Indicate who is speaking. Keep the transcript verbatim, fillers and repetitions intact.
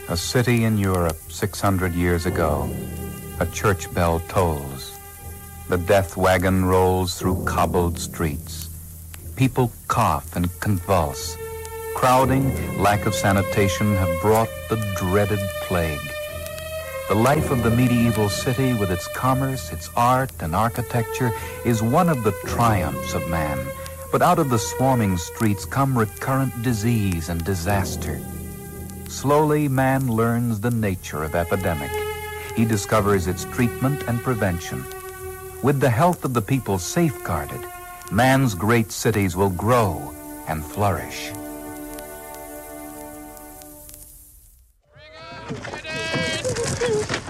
Speaker 1: A city in Europe six hundred years ago. A church bell tolls. The death wagon rolls through cobbled streets. People cough and convulse. Crowding, lack of sanitation have brought the dreaded plague. The life of the medieval city with its commerce, its art and architecture is one of the triumphs of man. But out of the swarming streets come recurrent disease and disaster. Slowly, man learns the nature of epidemic. He discovers its treatment and prevention. With the health of the people safeguarded, man's great cities will grow and flourish.
Speaker 2: Bring up,